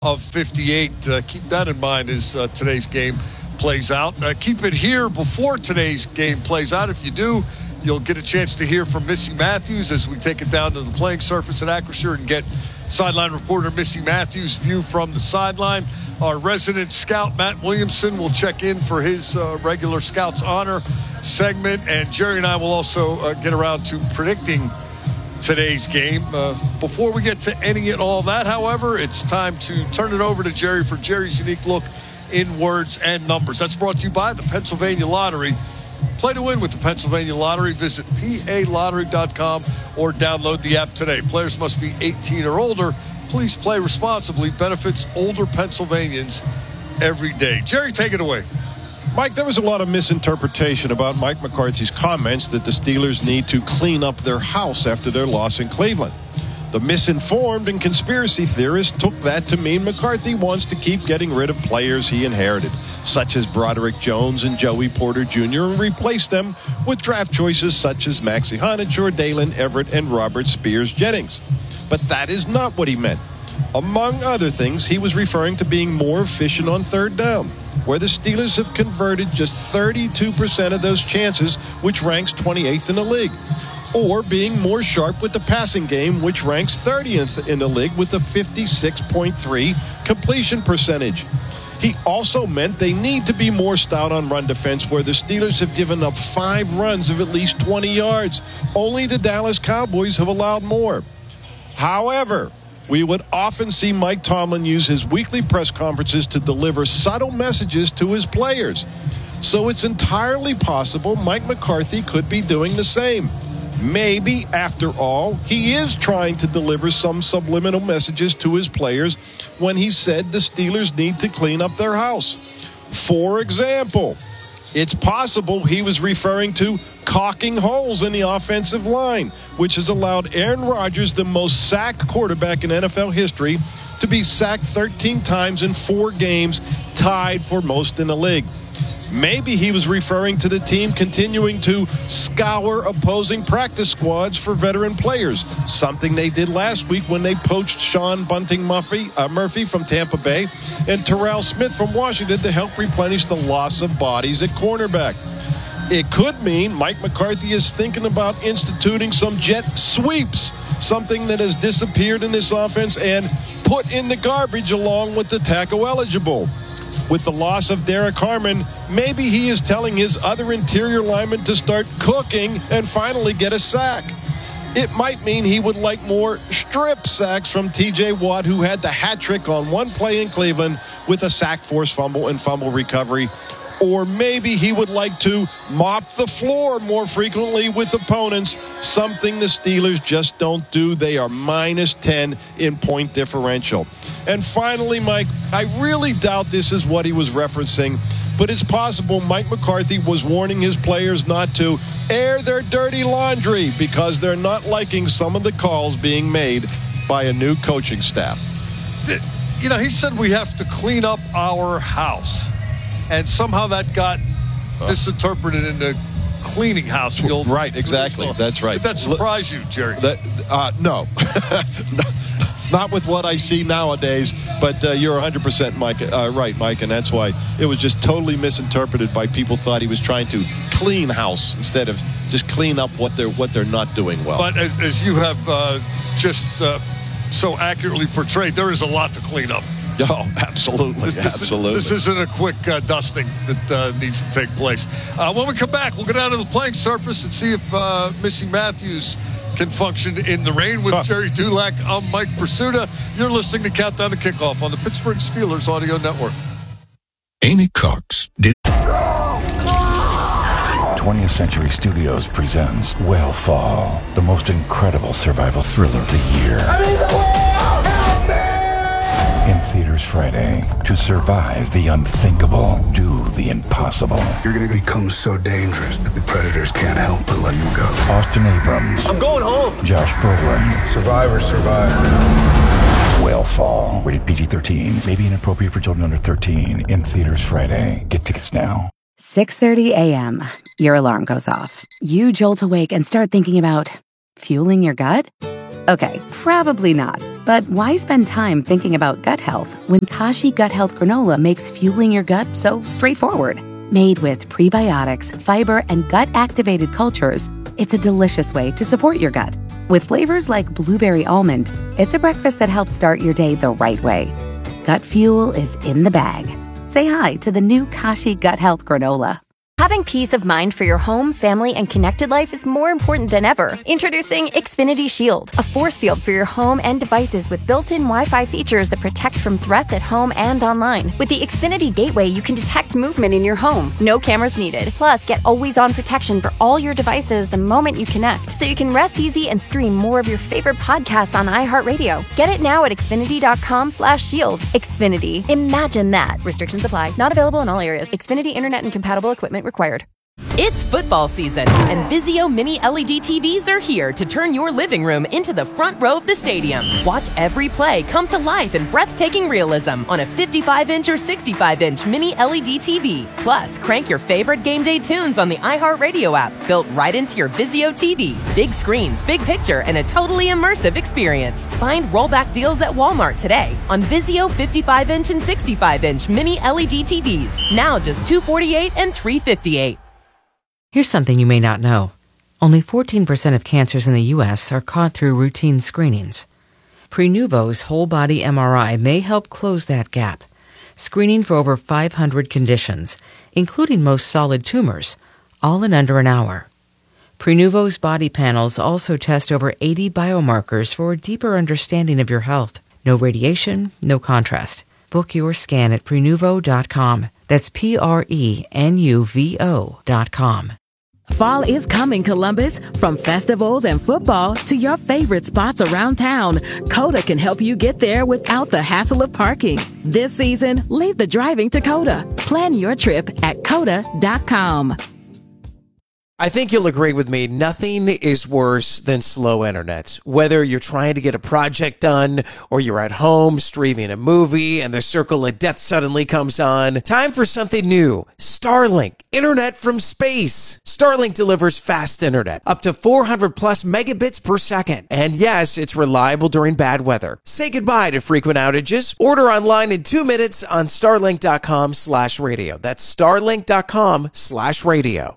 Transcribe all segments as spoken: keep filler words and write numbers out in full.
of fifty-eight. Uh, keep that in mind as uh, today's game plays out. Uh, keep it here before today's game plays out. If you do, you'll get a chance to hear from Missy Matthews as we take it down to the playing surface at Acrisure and get sideline reporter Missy Matthews' view from the sideline. Our resident scout, Matt Williamson, will check in for his uh, regular Scouts Honor segment. And Jerry and I will also uh, get around to predicting today's game. Uh, before we get to any and all that, however, it's time to turn it over to Jerry for Jerry's unique look in words and numbers. That's brought to you by the Pennsylvania Lottery. Play to win with the Pennsylvania Lottery. Visit P A lottery dot com or download the app today. Players must be eighteen or older. Please play responsibly. Benefits older Pennsylvanians every day. Jerry, take it away. Mike, there was a lot of misinterpretation about Mike McCarthy's comments that the Steelers need to clean up their house after their loss in Cleveland. The misinformed and conspiracy theorists took that to mean McCarthy wants to keep getting rid of players he inherited, such as Broderick Jones and Joey Porter Junior, and replace them with draft choices such as Maxie Honachur, Dalen Everett, and Robert Spears Jennings. But that is not what he meant. Among other things, he was referring to being more efficient on third down, where the Steelers have converted just thirty-two percent of those chances, which ranks twenty-eighth in the league. Or being more sharp with the passing game, which ranks thirtieth in the league with a fifty-six point three completion percentage. He also meant they need to be more stout on run defense, where the Steelers have given up five runs of at least twenty yards. Only the Dallas Cowboys have allowed more. However, we would often see Mike Tomlin use his weekly press conferences to deliver subtle messages to his players. So it's entirely possible Mike McCarthy could be doing the same. Maybe, after all, he is trying to deliver some subliminal messages to his players when he said the Steelers need to clean up their house. For example, it's possible he was referring to caulking holes in the offensive line, which has allowed Aaron Rodgers, the most sacked quarterback in N F L history, to be sacked thirteen times in four games, tied for most in the league. Maybe he was referring to the team continuing to scour opposing practice squads for veteran players, something they did last week when they poached Sean Bunting Murphy, uh, Murphy from Tampa Bay and Terrell Smith from Washington to help replenish the loss of bodies at cornerback. It could mean Mike McCarthy is thinking about instituting some jet sweeps, something that has disappeared in this offense and put in the garbage along with the tackle eligible. With the loss of Derek Harmon, maybe he is telling his other interior linemen to start cooking and finally get a sack. It might mean he would like more strip sacks from T J Watt, who had the hat trick on one play in Cleveland with a sack force fumble and fumble recovery. Or maybe he would like to mop the floor more frequently with opponents, something the Steelers just don't do. They are minus ten in point differential. And finally, Mike, I really doubt this is what he was referencing, but it's possible Mike McCarthy was warning his players not to air their dirty laundry because they're not liking some of the calls being made by a new coaching staff. You know, he said we have to clean up our house. And somehow that got misinterpreted into cleaning house. The old right, exactly. That's right. Did that surprise you, Jerry? That, uh, no. Not with what I see nowadays, but uh, you're one hundred percent Mike, uh, right, Mike, and that's why it was just totally misinterpreted by people thought he was trying to clean house instead of just clean up what they're what they're not doing well. But as, as you have uh, just uh, so accurately portrayed, there is a lot to clean up. Oh, absolutely, this, this, absolutely. This isn't a quick uh, dusting that uh, needs to take place. Uh, when we come back, we'll go down to the playing surface and see if uh, Missy Matthews can function in the rain with huh. Jerry Dulac. I'm Mike Pursuta. You're listening to Countdown to Kickoff on the Pittsburgh Steelers Audio Network. Amy Cox did. twentieth Century Studios presents Whale Fall, the most incredible survival thriller of the year. I'm in the whale! Help me! In theaters Friday. To survive the unthinkable, do the impossible. You're going to become so dangerous that the predators can't help but let you go. Austin Abrams. I'm going home. Josh Brolin. Survivors survive. Whale Fall. Rated P G thirteen. May be inappropriate for children under thirteen. In theaters Friday. Get tickets now. six thirty a.m. Your alarm goes off. You jolt awake and start thinking about fueling your gut? Okay, probably not. But why spend time thinking about gut health when Kashi Gut Health Granola makes fueling your gut so straightforward? Made with prebiotics, fiber, and gut-activated cultures, it's a delicious way to support your gut. With flavors like blueberry almond, it's a breakfast that helps start your day the right way. Gut fuel is in the bag. Say hi to the new Kashi Gut Health Granola. Having peace of mind for your home, family, and connected life is more important than ever. Introducing Xfinity Shield, a force field for your home and devices with built-in Wi-Fi features that protect from threats at home and online. With the Xfinity Gateway, you can detect movement in your home. No cameras needed. Plus, get always-on protection for all your devices the moment you connect, so you can rest easy and stream more of your favorite podcasts on iHeartRadio. Get it now at Xfinity.com slash shield. Xfinity. Imagine that. Restrictions apply. Not available in all areas. Xfinity Internet and compatible equipment required. It's football season, and Vizio Mini L E D T Vs are here to turn your living room into the front row of the stadium. Watch every play come to life in breathtaking realism on a fifty-five inch or sixty-five inch Mini L E D T V. Plus, crank your favorite game day tunes on the iHeartRadio app, built right into your Vizio T V. Big screens, big picture, and a totally immersive experience. Find rollback deals at Walmart today on Vizio fifty-five inch and sixty-five inch Mini L E D T Vs. Now just two hundred forty-eight dollars and three hundred fifty-eight dollars. Here's something you may not know. Only fourteen percent of cancers in the U S are caught through routine screenings. Prenuvo's whole-body M R I may help close that gap, screening for over five hundred conditions, including most solid tumors, all in under an hour. Prenuvo's body panels also test over eighty biomarkers for a deeper understanding of your health. No radiation, no contrast. Book your scan at Prenuvo dot com. That's P R E N U V O dot com. Fall is coming, Columbus. From festivals and football to your favorite spots around town, Coda can help you get there without the hassle of parking. This season, leave the driving to Coda. Plan your trip at Coda dot com. I think you'll agree with me, nothing is worse than slow internet. Whether you're trying to get a project done or you're at home streaming a movie and the circle of death suddenly comes on, time for something new. Starlink, internet from space. Starlink delivers fast internet, up to four hundred plus megabits per second. And yes, it's reliable during bad weather. Say goodbye to frequent outages. Order online in two minutes on starlink.com slash radio. That's starlink.com slash radio.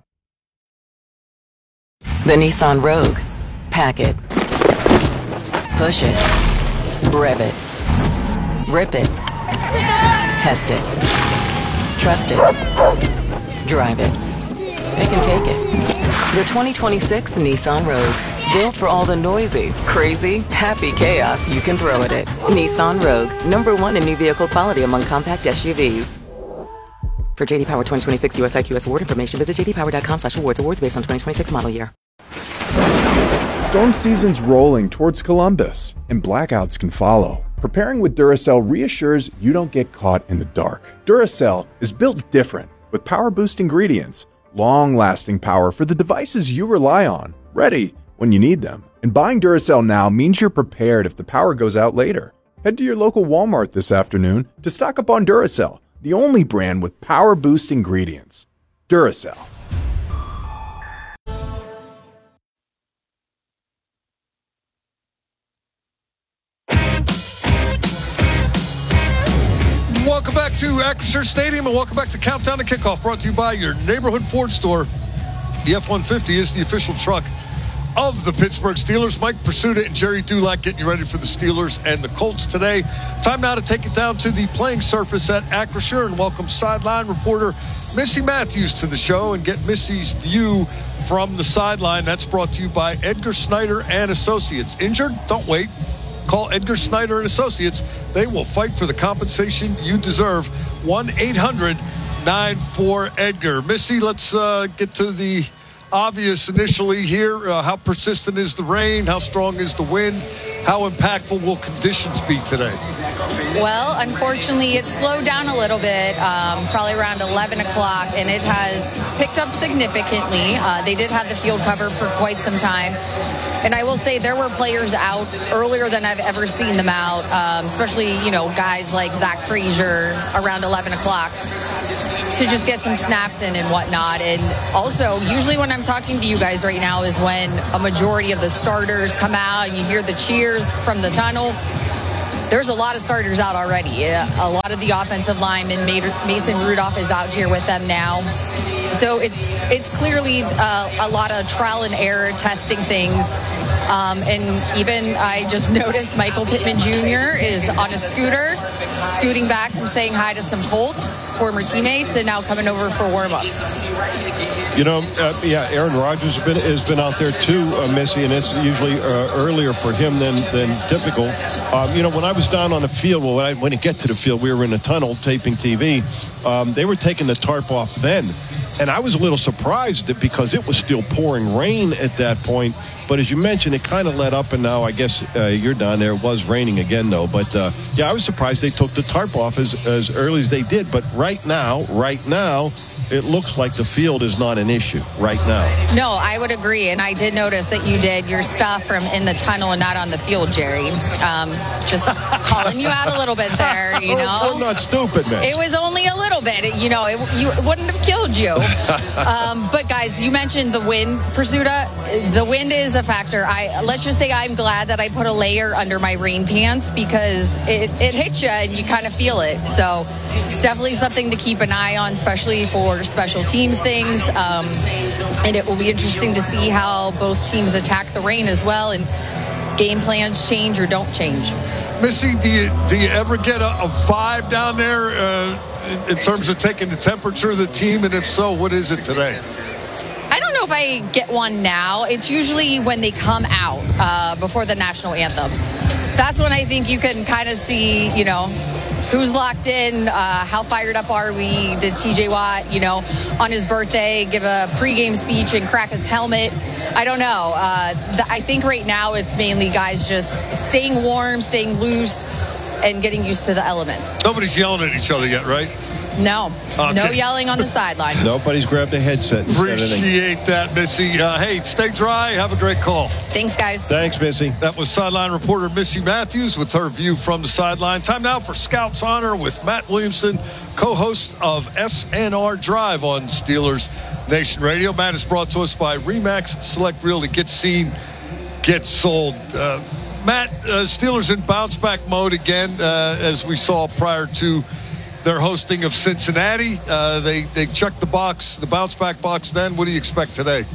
The Nissan Rogue. Pack it. Push it. Rev it. Rip it. Test it. Trust it. Drive it. It can take it. The twenty twenty-six Nissan Rogue. Built for all the noisy, crazy, happy chaos you can throw at it. Nissan Rogue. Number one in new vehicle quality among compact S U Vs. For J D Power twenty twenty-six U S I Q S award information, visit j d power dot com slash awards. Awards based on twenty twenty-six model year. Storm season's rolling towards Columbus, and blackouts can follow. Preparing with Duracell reassures you don't get caught in the dark. Duracell is built different, with power-boost ingredients, long-lasting power for the devices you rely on, ready when you need them. And buying Duracell now means you're prepared if the power goes out later. Head to your local Walmart this afternoon to stock up on Duracell, the only brand with power-boost ingredients. Duracell. Welcome back to Acrisure Stadium and welcome back to Countdown to Kickoff, brought to you by your neighborhood Ford store. The F one fifty is the official truck of the Pittsburgh Steelers. Mike Pursuta and Jerry Dulac getting you ready for the Steelers and the Colts today. Time now to take it down to the playing surface at Acrisure and welcome sideline reporter Missy Matthews to the show and get Missy's view from the sideline. That's brought to you by Edgar Snyder and Associates. Injured? Don't wait. Call Edgar Snyder and Associates. They will fight for the compensation you deserve. one eight hundred nine four EDGAR. Missy, let's uh, get to the obvious initially here. Uh, how persistent is the rain? How strong is the wind? How impactful will conditions be today? Well, unfortunately, it slowed down a little bit, um, probably around eleven o'clock, and it has picked up significantly. Uh, they did have the field cover for quite some time. And I will say there were players out earlier than I've ever seen them out, um, especially, you know, guys like Zach Frazier around eleven o'clock to just get some snaps in and whatnot. And also, usually when I'm talking to you guys right now is when a majority of the starters come out and you hear the cheers from the tunnel. There's a lot of starters out already. A lot of the offensive linemen, Mason Rudolph is out here with them now. So it's it's clearly uh, a lot of trial and error testing things. Um, and even I just noticed Michael Pittman Junior is on a scooter, scooting back from saying hi to some Colts, former teammates, and now coming over for warm-ups. You know, uh, yeah, Aaron Rodgers has been, has been out there too, uh, Missy, and it's usually uh, earlier for him than, than typical. Um, you know, when I was down on the field, well, when I, when I get to the field, we were in the tunnel taping T V. Um, they were taking the tarp off then. And I was a little surprised that because it was still pouring rain at that point. But as you mentioned, it kind of let up, and now I guess uh, you're down there. It was raining again, though. But, uh, yeah, I was surprised they took the tarp off as, as early as they did. But right now, right now, it looks like the field is not an issue right now. No, I would agree. And I did notice that you did your stuff from in the tunnel and not on the field, Jerry. Um, just calling you out a little bit there, you know. I'm not stupid, man. It was only a little bit. You know, it, you, it wouldn't have killed you. um, but, guys, you mentioned the wind, Pursuta. The wind is a factor. I let's just say I'm glad that I put a layer under my rain pants because it, it hits you and you kind of feel it. So definitely something to keep an eye on, especially for special teams things. Um, and it will be interesting to see how both teams attack the rain as well and game plans change or don't change. Missy, do you, do you ever get a, a vibe down there uh, in, in terms of taking the temperature of the team? And if so, what is it today? I don't know if I get one now. It's usually when they come out uh, before the national anthem. That's when I think you can kind of see, you know, who's locked in, uh, how fired up are we? Did T J Watt, you know, on his birthday, give a pregame speech and crack his helmet? I don't know. Uh, th- I think right now it's mainly guys just staying warm, staying loose, and getting used to the elements. Nobody's yelling at each other yet, right? No. Okay. No yelling on the sideline. Nobody's grabbed a headset. Appreciate that, Missy. Uh, hey, stay dry. Have a great call. Thanks, guys. Thanks, Missy. That was sideline reporter Missy Matthews with her view from the sideline. Time now for Scouts Honor with Matt Williamson, co-host of S N R Drive on Steelers Nation Radio. Matt is brought to us by Remax Select Realty. Get seen, get sold. Uh, Matt, uh, Steelers in bounce back mode again, uh, as we saw prior to their hosting of Cincinnati. Uh, they they checked the box, the bounce back box. Then, what do you expect today?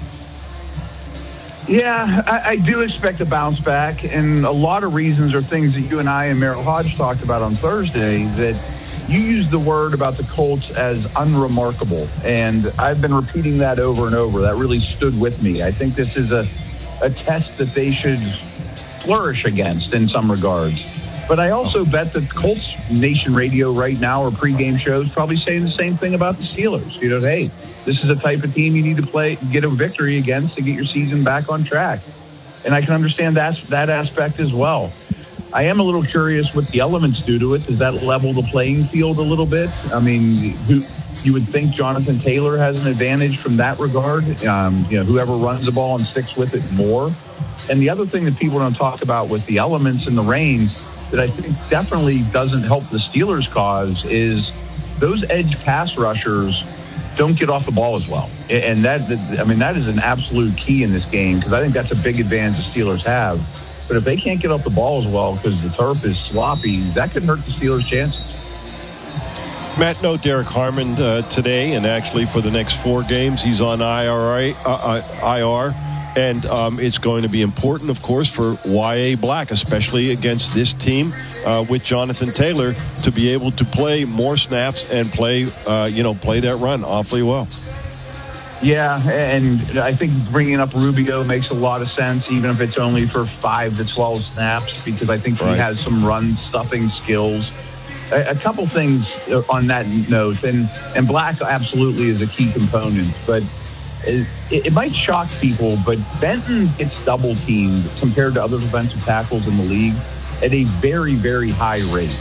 Yeah, I, I do expect a bounce back, and a lot of reasons are things that you and I and Merrill Hodge talked about on Thursday. That you used the word about the Colts as unremarkable, and I've been repeating that over and over. That really stood with me. I think this is a a test that they should flourish against in some regards. But I also bet that Colts Nation Radio right now or pregame shows probably saying the same thing about the Steelers. You know, hey, this is a type of team you need to play, get a victory against to get your season back on track. And I can understand that, that aspect as well. I am a little curious what the elements do to it. Does that level the playing field a little bit? I mean, who, you would think Jonathan Taylor has an advantage from that regard. Um, you know, whoever runs the ball and sticks with it more. And the other thing that people don't talk about with the elements and the rain that I think definitely doesn't help the Steelers' cause is those edge pass rushers don't get off the ball as well. And that, I mean, that is an absolute key in this game because I think that's a big advantage the Steelers have. But if they can't get off the ball as well because the turf is sloppy, that could hurt the Steelers' chances. Matt, no Derek Harmon uh, today, and actually for the next four games, he's on I R, uh, I R. And um, it's going to be important, of course, for Y A Black, especially against this team uh, with Jonathan Taylor, to be able to play more snaps and play, uh, you know, play that run awfully well. Yeah, and I think bringing up Rubio makes a lot of sense, even if it's only for five to twelve snaps, because I think right. he has some run-stuffing skills. A, a couple things on that note, and, and Black absolutely is a key component, but It, it might shock people, but Benton gets double-teamed compared to other defensive tackles in the league at a very, very high rate.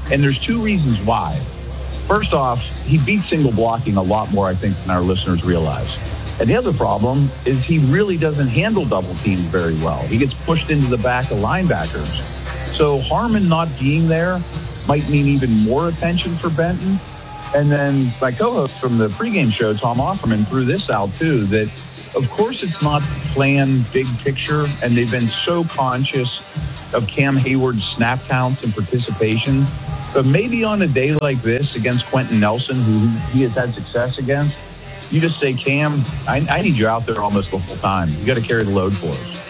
And there's two reasons why. First off, he beats single blocking a lot more, I think, than our listeners realize. And the other problem is he really doesn't handle double teams very well. He gets pushed into the back of linebackers. So Harmon not being there might mean even more attention for Benton. And then my co-host from the pregame show, Tom Offerman, threw this out too, that of course it's not planned big picture, and they've been so conscious of Cam Hayward's snap counts and participation. But maybe on a day like this against Quentin Nelson, who he has had success against, you just say, Cam, I, I need you out there almost the whole time. You got to carry the load for us.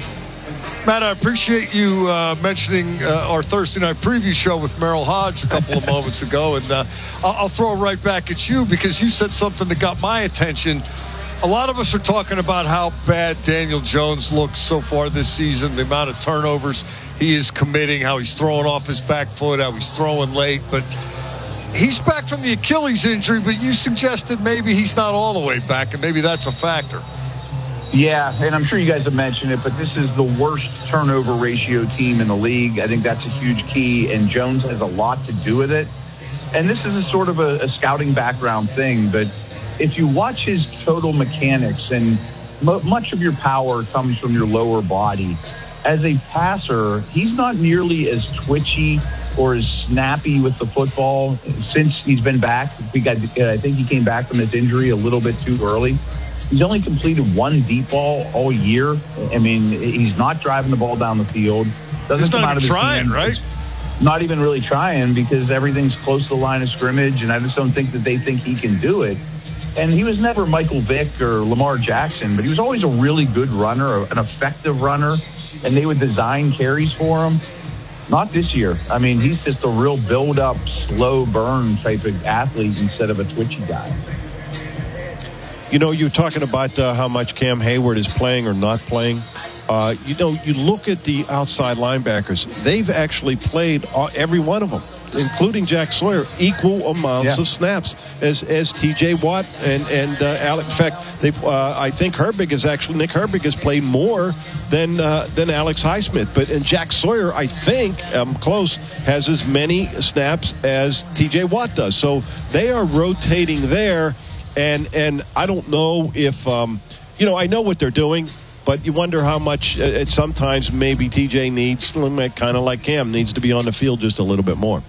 Matt, I appreciate you uh, mentioning uh, our Thursday night preview show with Merrill Hodge a couple of moments ago. And uh, I'll, I'll throw it right back at you because you said something that got my attention. A lot of us are talking about how bad Daniel Jones looks so far this season, the amount of turnovers he is committing, how he's throwing off his back foot, how he's throwing late. But he's back from the Achilles injury, but you suggested maybe he's not all the way back, and maybe that's a factor. Yeah, and I'm sure you guys have mentioned it, but this is the worst turnover ratio team in the league. I think that's a huge key, and Jones has a lot to do with it. And this is a sort of a, a scouting background thing, but if you watch his total mechanics, and mo- much of your power comes from your lower body, as a passer, he's not nearly as twitchy or as snappy with the football since he's been back. We got, I think he came back from his injury a little bit too early. He's only completed one deep ball all year. I mean, he's not driving the ball down the field. Doesn't he's come not out even of his trying, hand. right? Not even really trying because everything's close to the line of scrimmage, and I just don't think that they think he can do it. And he was never Michael Vick or Lamar Jackson, but he was always a really good runner, an effective runner, and they would design carries for him. Not this year. I mean, he's just a real build-up, slow burn type of athlete instead of a twitchy guy. You know, you're talking about uh, how much Cam Hayward is playing or not playing. Uh, you know, you look at the outside linebackers. They've actually played uh, every one of them, including Jack Sawyer, equal amounts yeah. of snaps as as T J Watt and and uh, Alec. In fact, they've. Uh, I think Herbig is actually Nick Herbig has played more than uh, than Alex Highsmith. But and Jack Sawyer, I think, um, close, has as many snaps as T J Watt does. So they are rotating there. And and I don't know if, um, you know, I know what they're doing, but you wonder how much uh, sometimes maybe T J needs, kind of like Cam, needs to be on the field just a little bit more.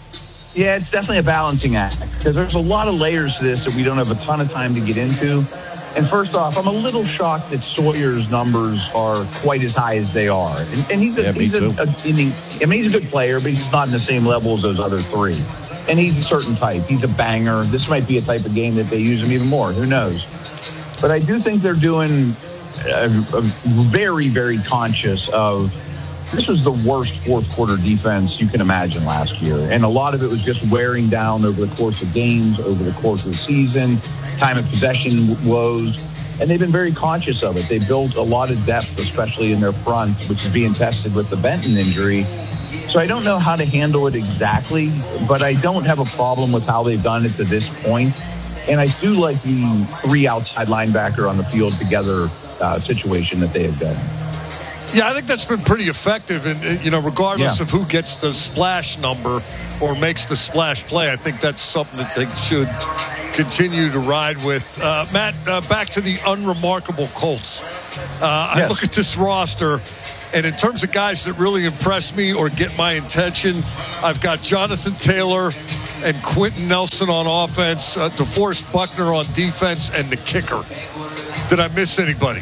Yeah, it's definitely a balancing act because there's a lot of layers to this that we don't have a ton of time to get into. And first off, I'm a little shocked that Sawyer's numbers are quite as high as they are. And, and he's a, yeah, he's a, a, a, I mean, he's a good player, but he's not in the same level as those other three. And he's a certain type. He's a banger. This might be a type of game that they use him even more. Who knows? But I do think they're doing a, a very, very conscious of this was the worst fourth quarter defense you can imagine last year. And a lot of it was just wearing down over the course of games, over the course of the season, time of possession woes. And they've been very conscious of it. They built a lot of depth, especially in their front, which is being tested with the Benton injury. So I don't know how to handle it exactly, but I don't have a problem with how they've done it to this point. And I do like the three outside linebacker on the field together uh, situation that they have done. Yeah, I think that's been pretty effective. And, you know, regardless yeah. of who gets the splash number or makes the splash play, I think that's something that they should continue to ride with. Uh, Matt, uh, back to the unremarkable Colts. Uh, yes. I look at this roster, and in terms of guys that really impress me or get my attention, I've got Jonathan Taylor and Quentin Nelson on offense, uh, DeForest Buckner on defense, and the kicker. Did I miss anybody?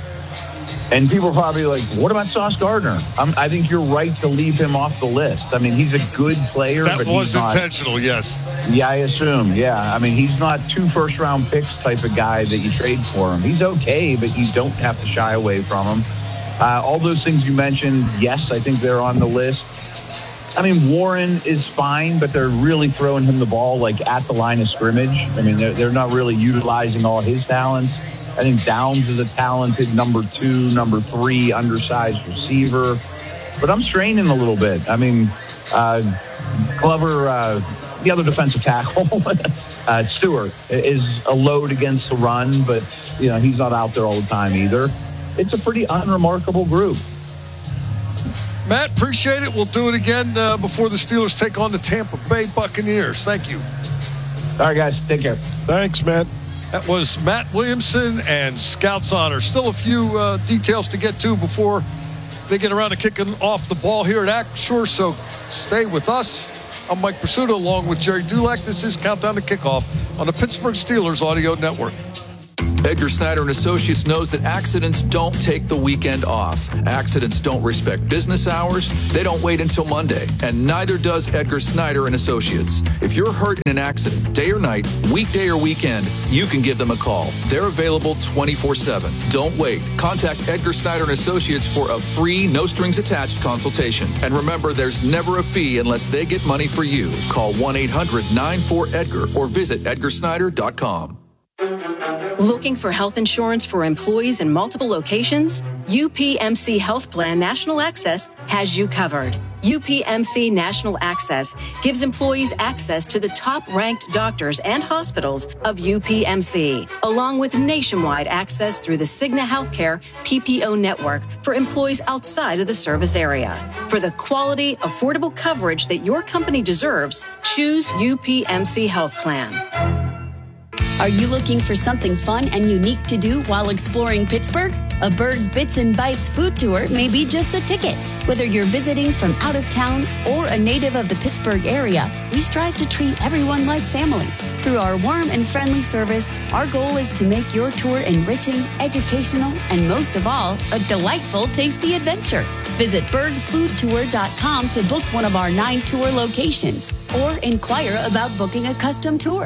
And people are probably like, what about Sauce Gardner? Um, I think you're right to leave him off the list. I mean, he's a good player. That but was he's not, intentional, yes. Yeah, I assume. Yeah. I mean, he's not two first-round picks type of guy that you trade for him. He's okay, but you don't have to shy away from him. Uh, all those things you mentioned, yes, I think they're on the list. I mean, Warren is fine, but they're really throwing him the ball, like, at the line of scrimmage. I mean, they're, they're not really utilizing all his talents. I think Downs is a talented number two, number three, undersized receiver. But I'm straining a little bit. I mean, uh, Glover, uh, the other defensive tackle, uh, Stewart, is a load against the run, but, you know, he's not out there all the time either. It's a pretty unremarkable group. Matt, appreciate it. We'll do it again uh, before the Steelers take on the Tampa Bay Buccaneers. Thank you. All right, guys. Take care. Thanks, Matt. That was Matt Williamson and Scouts Honor. Still a few uh, details to get to before they get around to kicking off the ball here at Acrisure, so stay with us. I'm Mike Pursuta along with Jerry Dulac. This is Countdown to Kickoff on the Pittsburgh Steelers Audio Network. Edgar Snyder and Associates knows that accidents don't take the weekend off. Accidents don't respect business hours. They don't wait until Monday. And neither does Edgar Snyder and Associates. If you're hurt in an accident, day or night, weekday or weekend, you can give them a call. They're available twenty-four seven. Don't wait. Contact Edgar Snyder and Associates for a free, no-strings-attached consultation. And remember, there's never a fee unless they get money for you. Call one eight hundred nine four EDGAR or visit edgar snyder dot com. Looking for health insurance for employees in multiple locations? U P M C Health Plan National Access has you covered. U P M C National Access gives employees access to the top-ranked doctors and hospitals of U P M C, along with nationwide access through the Cigna Healthcare P P O network for employees outside of the service area. For the quality, affordable coverage that your company deserves, choose U P M C Health Plan. Are you looking for something fun and unique to do while exploring Pittsburgh? A Berg Bits and Bites food tour may be just the ticket. Whether you're visiting from out of town or a native of the Pittsburgh area, we strive to treat everyone like family. Through our warm and friendly service, our goal is to make your tour enriching, educational, and most of all, a delightful, tasty adventure. Visit berg food tour dot com to book one of our nine tour locations or inquire about booking a custom tour.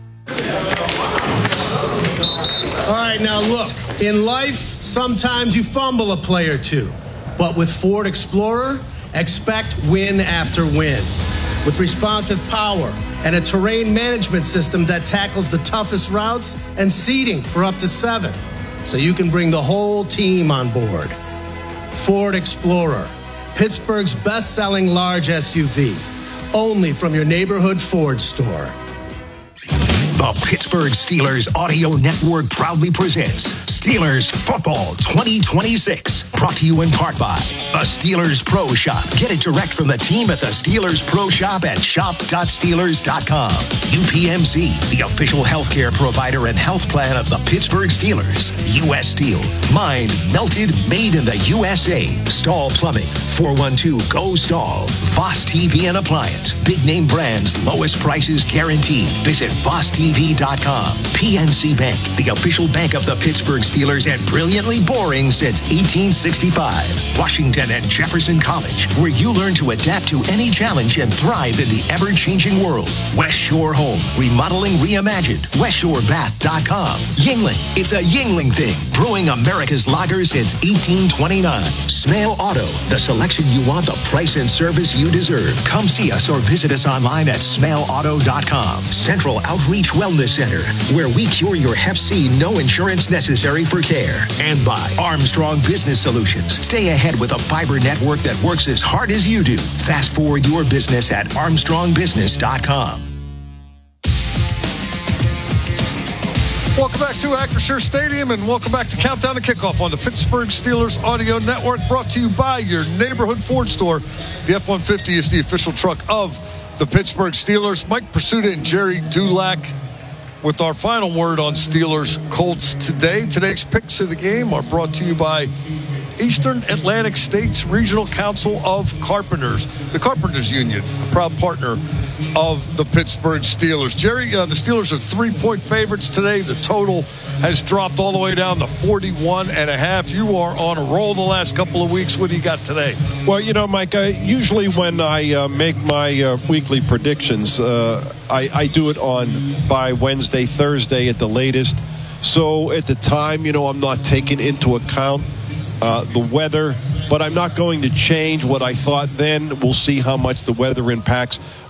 All right, now look, in life, sometimes you fumble a play or two. But with Ford Explorer, expect win after win. With responsive power and a terrain management system that tackles the toughest routes and seating for up to seven, so you can bring the whole team on board. Ford Explorer, Pittsburgh's best-selling large S U V, only from your neighborhood Ford store. The Pittsburgh Steelers Audio Network proudly presents Steelers Football twenty twenty-six. Brought to you in part by the Steelers Pro Shop. Get it direct from the team at the Steelers Pro Shop at shop dot steelers dot com. U P M C, the official healthcare provider and health plan of the Pittsburgh Steelers. U S Steel, mined, melted, made in the U S A. Stahl Plumbing, four one two, G O, Stahl. Voss T V and Appliance, big name brands, lowest prices guaranteed. Visit voss t v dot com. P N C Bank, the official bank of the Pittsburgh Steelers and brilliantly boring since eighteen sixty-five. Washington and Jefferson College, where you learn to adapt to any challenge and thrive in the ever-changing world. West Shore Home, remodeling reimagined. west shore bath dot com. Yingling, it's a Yingling thing. Brewing America's lager since eighteen twenty-nine. Smale Auto, the selection you want, the price and service you deserve. Come see us or visit us online at smale auto dot com. Central Outreach Wellness Center, where we cure your hep C, no insurance necessary for care. And by Armstrong Business Solutions. Stay ahead with a fiber network that works as hard as you do. Fast forward your business at armstrong business dot com. Welcome back to Acrisure Stadium and welcome back to Countdown to Kickoff on the Pittsburgh Steelers Audio Network, brought to you by your neighborhood Ford store. The F one fifty is the official truck of the Pittsburgh Steelers. Mike Pursuta and Jerry Dulac with our final word on Steelers Colts today. Today's picks of the game are brought to you by Eastern Atlantic States Regional Council of Carpenters, the Carpenters Union, a proud partner of the Pittsburgh Steelers. Jerry, uh, the Steelers are three-point favorites today. The total has dropped all the way down to forty-one and a half. You are on a roll the last couple of weeks. What do you got today? Well, you know, Mike, I, usually when I uh, make my uh, weekly predictions, uh, I, I do it on by Wednesday, Thursday at the latest. So at the time, you know, I'm not taking into account uh, the weather, but I'm not going to change what I thought then. We'll see how much the weather impacts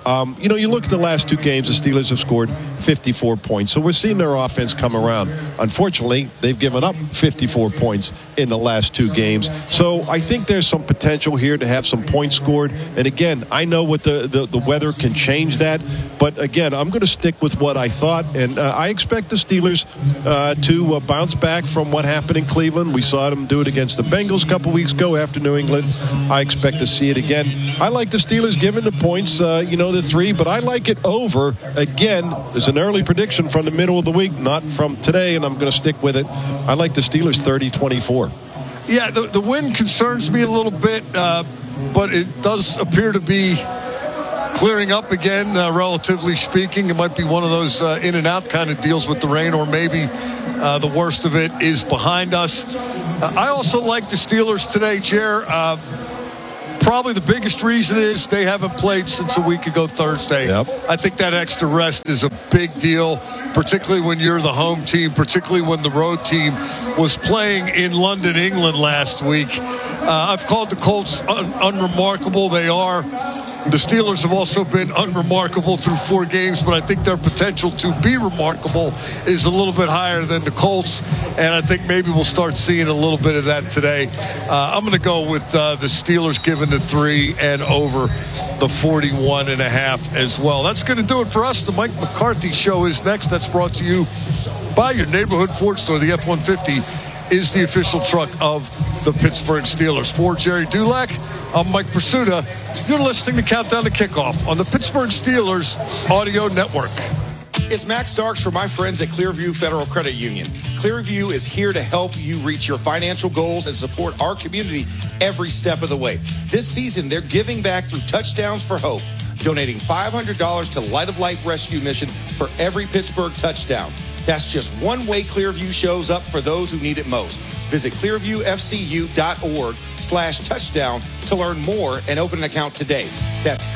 Um, you know, you look at the last two games, the Steelers have scored fifty-four points. So we're seeing their offense come around. Unfortunately, they've given up fifty-four points in the last two games. So I think there's some potential here to have some points scored. And again, I know what the, the, the weather can change that. But again, I'm going to stick with what I thought. And uh, I expect the Steelers uh, to uh, bounce back from what happened in Cleveland. We saw them do it against the Bengals a couple weeks ago after New England. I expect to see it again. I like the Steelers giving the points, uh, you know, the three, but I like it over. Again, there's an early prediction from the middle of the week, not from today, and I'm going to stick with it. I like the Steelers thirty twenty-four. Yeah, the, the win concerns me a little bit, uh, but it does appear to be clearing up again, uh, relatively speaking. It might be one of those uh, in and out kind of deals with the rain, or maybe uh, the worst of it is behind us. Uh, I also like the Steelers today, Jer. Uh, probably the biggest reason is they haven't played since a week ago Thursday. Yep. I think that extra rest is a big deal, particularly when you're the home team, particularly when the road team was playing in London, England last week. Uh, I've called the Colts un- unremarkable. They are. The Steelers have also been unremarkable through four games, but I think their potential to be remarkable is a little bit higher than the Colts, and I think maybe we'll start seeing a little bit of that today. Uh, I'm going to go with uh, the Steelers giving the three and over the forty-one and a half as well. That's going to do it for us. The Mike McCarthy Show is next. That's brought to you by your neighborhood Ford store. The F one fifty is the official truck of the Pittsburgh Steelers. For Jerry Dulac, I'm Mike Pursuta. You're listening to Countdown to Kickoff on the Pittsburgh Steelers Audio Network. It's Max Starks for my friends at Clearview Federal Credit Union. Clearview is here to help you reach your financial goals and support our community every step of the way. This season, they're giving back through Touchdowns for Hope, donating five hundred dollars to Light of Life Rescue Mission for every Pittsburgh touchdown. That's just one way Clearview shows up for those who need it most. Visit clearviewfcu.org slash touchdown to learn more and open an account today. That's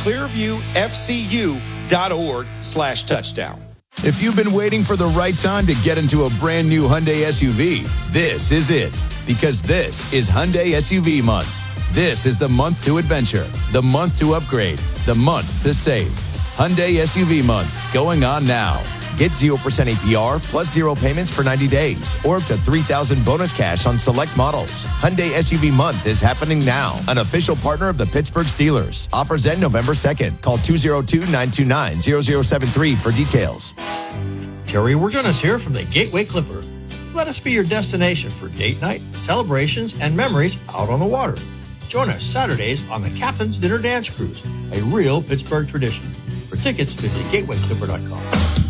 clearviewfcu.org slash touchdown. If you've been waiting for the right time to get into a brand new Hyundai S U V, this is it. Because this is Hyundai S U V month. This is the month to adventure, the month to upgrade, the month to save. Hyundai S U V month, going on now. Get zero percent A P R plus zero payments for ninety days or up to three thousand dollars bonus cash on select models. Hyundai S U V month is happening now. An official partner of the Pittsburgh Steelers. Offers end November second. Call two oh two, nine two nine, zero zero seven three for details. Jerry Wirjonas here from the Gateway Clipper. Let us be your destination for date night, celebrations, and memories out on the water. Join us Saturdays on the Captain's Dinner Dance Cruise, a real Pittsburgh tradition. For tickets, visit gateway clipper dot com.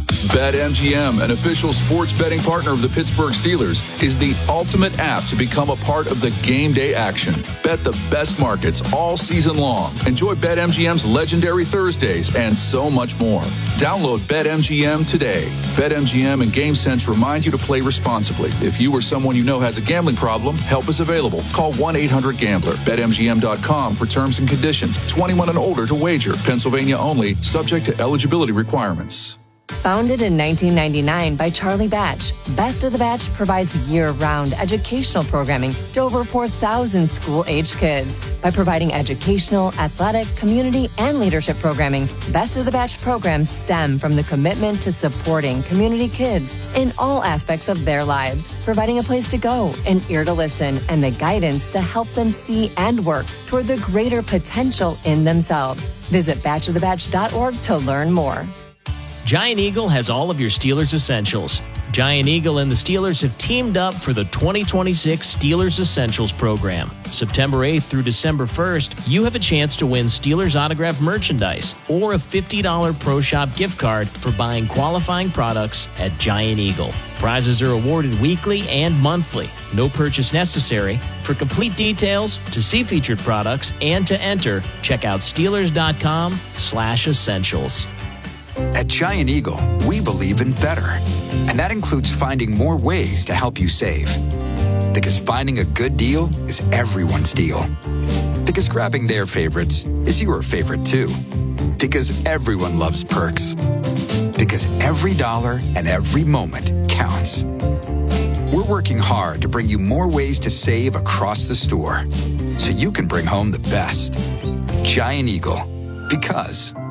BetMGM, an official sports betting partner of the Pittsburgh Steelers, is the ultimate app to become a part of the game day action. Bet the best markets all season long. Enjoy BetMGM's legendary Thursdays and so much more. Download BetMGM today. BetMGM and GameSense remind you to play responsibly. If you or someone you know has a gambling problem, help is available. Call one eight hundred gambler. Bet M G M dot com for terms and conditions. twenty-one and older to wager. Pennsylvania only. Subject to eligibility requirements. Founded in nineteen ninety-nine by Charlie Batch, Best of the Batch provides year-round educational programming to over four thousand school-aged kids. By providing educational, athletic, community, and leadership programming, Best of the Batch programs stem from the commitment to supporting community kids in all aspects of their lives, providing a place to go, an ear to listen, and the guidance to help them see and work toward the greater potential in themselves. Visit batch of the batch dot org to learn more. Giant Eagle has all of your Steelers essentials. Giant Eagle and the Steelers have teamed up for the twenty twenty-six Steelers Essentials program. September eighth through December first, you have a chance to win Steelers autographed merchandise or a fifty dollars Pro Shop gift card for buying qualifying products at Giant Eagle. Prizes are awarded weekly and monthly. No purchase necessary. For complete details, to see featured products, and to enter, check out Steelers.com slash essentials. At Giant Eagle, we believe in better. And that includes finding more ways to help you save. Because finding a good deal is everyone's deal. Because grabbing their favorites is your favorite too. Because everyone loves perks. Because every dollar and every moment counts. We're working hard to bring you more ways to save across the store so you can bring home the best. Giant Eagle. Because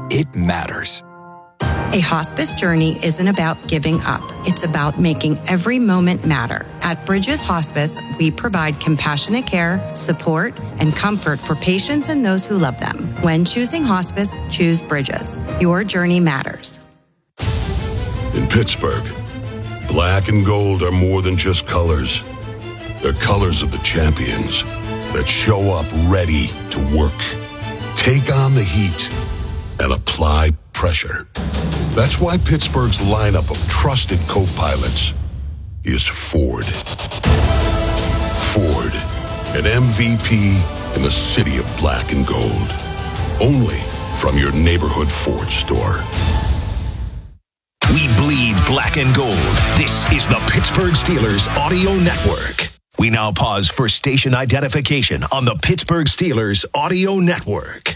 it matters. A hospice journey isn't about giving up. It's about making every moment matter. At Bridges Hospice, we provide compassionate care, support, and comfort for patients and those who love them. When choosing hospice, choose Bridges. Your journey matters. In Pittsburgh, black and gold are more than just colors. They're colors of the champions that show up ready to work, take on the heat, and apply pressure. That's why Pittsburgh's lineup of trusted co-pilots is Ford. Ford, an M V P in the city of black and gold. Only from your neighborhood Ford store. We bleed black and gold. This is the Pittsburgh Steelers Audio Network. We now pause for station identification on the Pittsburgh Steelers Audio Network.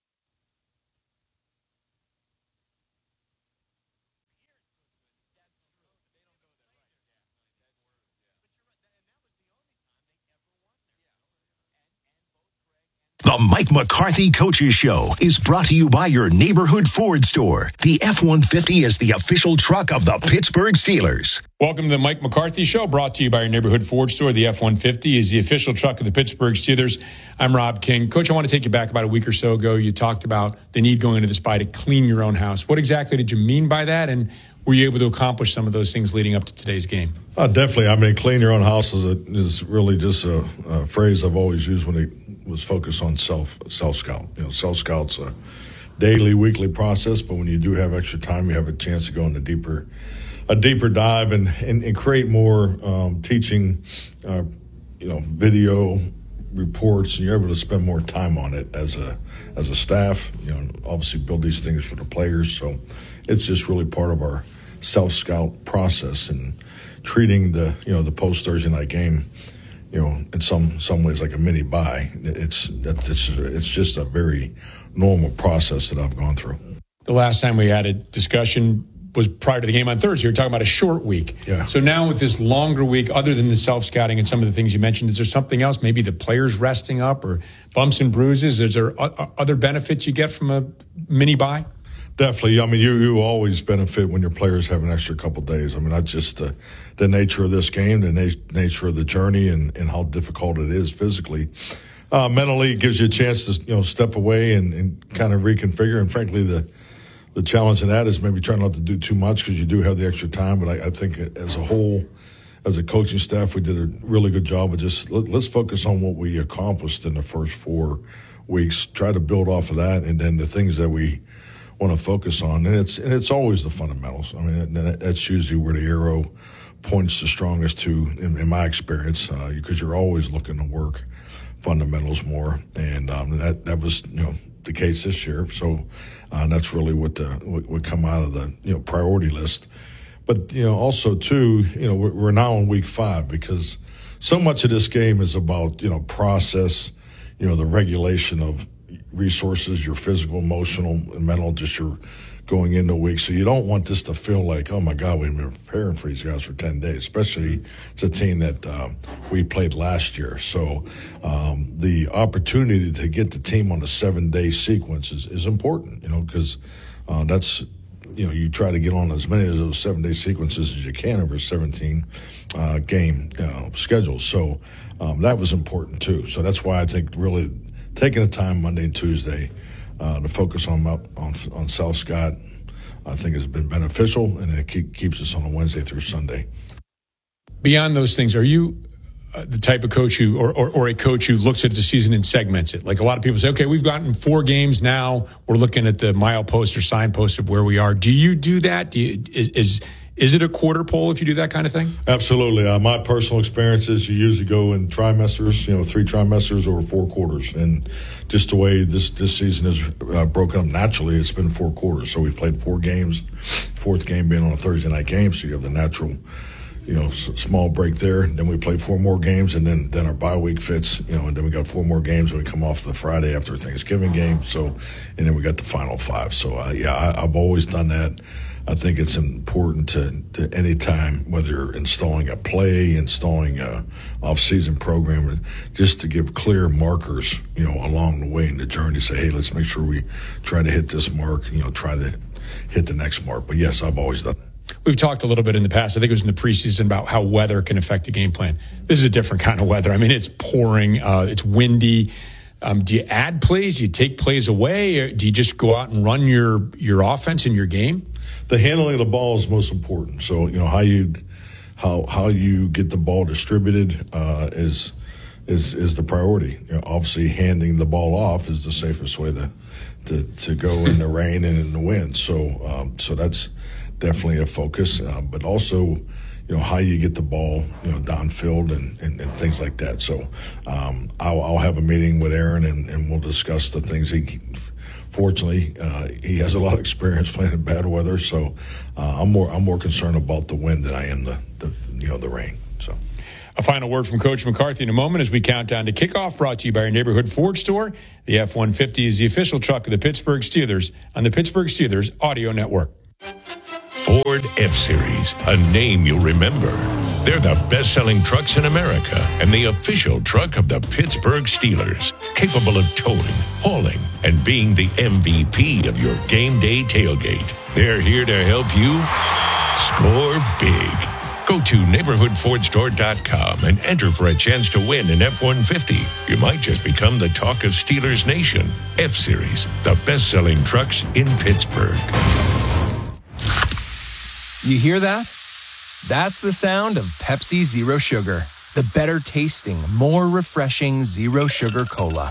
The Mike McCarthy Coaches Show is brought to you by your neighborhood Ford store. The F one fifty is the official truck of the Pittsburgh Steelers. Welcome to the Mike McCarthy Show, brought to you by your neighborhood Ford store. The F one fifty is the official truck of the Pittsburgh Steelers. I'm Rob King. Coach, I want to take you back about a week or so ago. You talked about the need going into this bye to clean your own house. What exactly did you mean by that, and were you able to accomplish some of those things leading up to today's game? Uh, definitely. I mean, clean your own house is, a, is really just a, a phrase I've always used when it was focused on self self scout. You know, self scout's a daily, weekly process, but when you do have extra time, you have a chance to go into deeper, a deeper dive and and, and create more um, teaching, uh, you know, video reports, and you're able to spend more time on it as a as a staff. You know, obviously build these things for the players, so it's just really part of our self scout process and treating the you know the post Thursday night game, you know, in some some ways like a mini bye. It's it's it's just a very normal process that I've gone through. The last time we had a discussion was prior to the game on Thursday. We were talking about a short week. Yeah. So now with this longer week, other than the self-scouting and some of the things you mentioned, is there something else? Maybe the players resting up or bumps and bruises? Is there other benefits you get from a mini bye? Definitely. I mean, you, you always benefit when your players have an extra couple days. I mean, not just the, the nature of this game, the na- nature of the journey and, and how difficult it is physically. Uh, mentally, it gives you a chance to, you know, step away and, and kind of reconfigure. And frankly, the the challenge in that is maybe trying not to do too much because you do have the extra time. But I, I think as a whole, as a coaching staff, we did a really good job of just let, let's focus on what we accomplished in the first four weeks, try to build off of that, and then the things that we want to focus on. And it's and it's always the fundamentals. I mean, that's usually where the arrow points the strongest to, in, in my experience, uh, because you're always looking to work fundamentals more. And um, that that was, you know, the case this year. So uh, that's really what the what would come out of the, you know, priority list. But, you know, also too, you know, we're, we're now in week five because so much of this game is about, you know, process, you know, the regulation of resources, your physical, emotional, and mental, just your going into a week. So you don't want this to feel like, oh my God, we've been preparing for these guys for ten days, especially it's a team that um, we played last year. So um, the opportunity to get the team on a seven day sequence is, is important, you know, because uh, that's, you know, you try to get on as many of those seven day sequences as you can over a seventeen uh, game uh, schedule. So um, that was important too. So that's why I think really taking the time Monday and Tuesday uh, to focus on on, on South Scott, I think has been beneficial, and it keep, keeps us on a Wednesday through Sunday. Beyond those things, are you uh, the type of coach who, or, or, or a coach who looks at the season and segments it? Like a lot of people say, okay, we've gotten four games now. We're looking at the milepost or signpost of where we are. Do you do that? Do you, is, is Is it a quarter pole if you do that kind of thing? Absolutely. Uh, my personal experience is you usually go in trimesters, you know, three trimesters or four quarters. And just the way this, this season is uh, broken up naturally, it's been four quarters. So we've played four games, fourth game being on a Thursday night game. So you have the natural, you know, s- small break there. Then we play four more games, and then, then our bye week fits, you know, and then we got four more games when we come off the Friday after Thanksgiving game. So, and then we got the final five. So, uh, yeah, I, I've always done that. I think it's important to, to any time, whether you're installing a play, installing a off-season program, just to give clear markers, you know, along the way in the journey. Say, hey, let's make sure we try to hit this mark, you know, try to hit the next mark. But yes, I've always done that. We've talked a little bit in the past, I think it was in the preseason, about how weather can affect the game plan. This is a different kind of weather. I mean, it's pouring, uh, it's windy. Um, do you add plays? Do you take plays away? Or do you just go out and run your, your offense in your game? The handling of the ball is most important. So, you know, how you how how you get the ball distributed uh, is is is the priority. You know, obviously, handing the ball off is the safest way to to, to go in the rain and in the wind. So, um, so that's definitely a focus. Uh, but also, you know, how you get the ball, you know, downfield and, and, and things like that. So, um, I'll, I'll have a meeting with Aaron and, and we'll discuss the things he. Fortunately, uh, he has a lot of experience playing in bad weather, so uh, I'm more I'm more concerned about the wind than I am the, the you know the rain. So, a final word from Coach McCarthy in a moment as we count down to kickoff. Brought to you by your neighborhood Ford store. The F one fifty is the official truck of the Pittsburgh Steelers on the Pittsburgh Steelers Audio Network. Ford F-Series, a name you'll remember. They're the best-selling trucks in America and the official truck of the Pittsburgh Steelers, capable of towing, hauling, and being the M V P of your game day tailgate. They're here to help you score big. Go to neighborhood ford store dot com and enter for a chance to win an F one fifty. You might just become the talk of Steelers Nation. F-Series, the best-selling trucks in Pittsburgh. You hear that? That's the sound of Pepsi Zero Sugar, the better tasting, more refreshing zero sugar cola.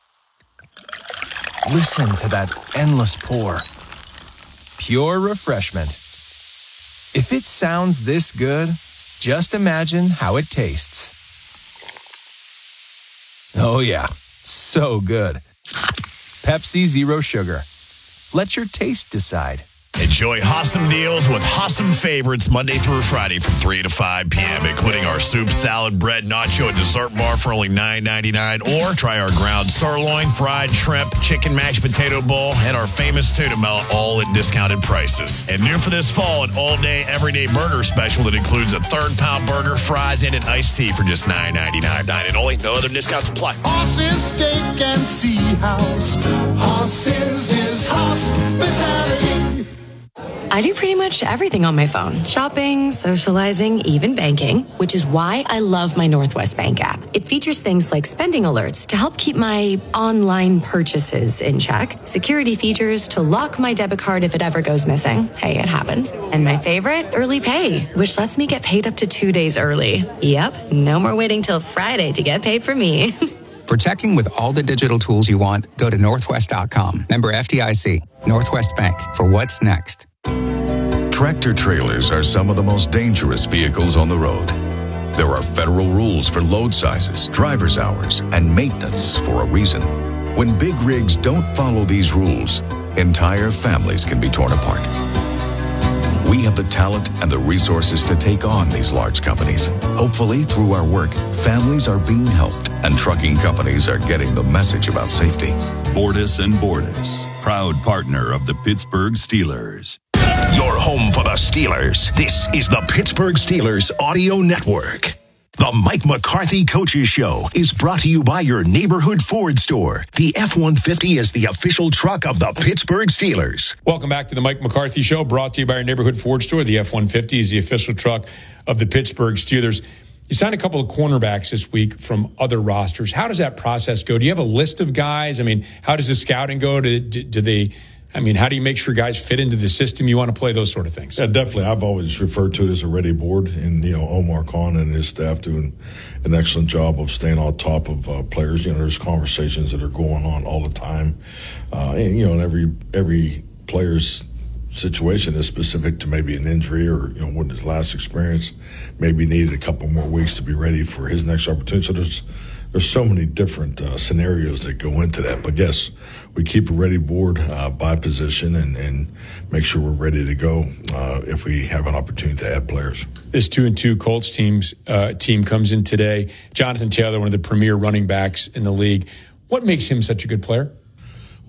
Listen to that endless pour. Pure refreshment. If it sounds this good, just imagine how it tastes. Oh yeah, so good. Pepsi Zero Sugar. Let your taste decide. Enjoy awesome deals with awesome favorites Monday through Friday from three to five p.m., including our soup, salad, bread, nacho, and dessert bar for only nine ninety-nine. Or try our ground sirloin, fried shrimp, chicken mashed potato bowl, and our famous tuna melt, all at discounted prices. And new for this fall, an all-day, everyday burger special that includes a third-pound burger, fries, and an iced tea for just nine ninety-nine. Dine and only, no other discounts apply. Horses, steak, and sea house. Horses is hospitality. I do pretty much everything on my phone. Shopping, socializing, even banking, which is why I love my Northwest Bank app. It features things like spending alerts to help keep my online purchases in check, security features to lock my debit card if it ever goes missing. Hey, it happens. And my favorite, early pay, which lets me get paid up to two days early. Yep, no more waiting till Friday to get paid for me. For checking with all the digital tools you want, go to northwest dot com. Member F D I C. Northwest Bank. For what's next. Tractor trailers are some of the most dangerous vehicles on the road. There are federal rules for load sizes, driver's hours, and maintenance for a reason. When big rigs don't follow these rules, entire families can be torn apart. We have the talent and the resources to take on these large companies. Hopefully, through our work, families are being helped and trucking companies are getting the message about safety. Bordas and Bordas, proud partner of the Pittsburgh Steelers. Your home for the Steelers. This is the Pittsburgh Steelers Audio Network. The Mike McCarthy Coaches Show is brought to you by your neighborhood Ford store. The F one fifty is the official truck of the Pittsburgh Steelers. Welcome back to the Mike McCarthy Show, brought to you by your neighborhood Ford store. The F one fifty is the official truck of the Pittsburgh Steelers. You signed a couple of cornerbacks this week from other rosters. How does that process go? Do you have a list of guys? I mean, how does the scouting go? Do, do, do they... I mean, how do you make sure guys fit into the system you want to play, those sort of things? Yeah, definitely. I've always referred to it as a ready board, and, you know, Omar Khan and his staff doing an excellent job of staying on top of uh, players. You know, there's conversations that are going on all the time. Uh, and, you know, and every, every player's situation is specific to maybe an injury or, you know, what his last experience maybe needed a couple more weeks to be ready for his next opportunity. So there's, There's so many different uh, scenarios that go into that. But, yes, we keep a ready board uh, by position and, and make sure we're ready to go uh, if we have an opportunity to add players. This two and two Colts teams uh, team comes in today. Jonathan Taylor, one of the premier running backs in the league. What makes him such a good player?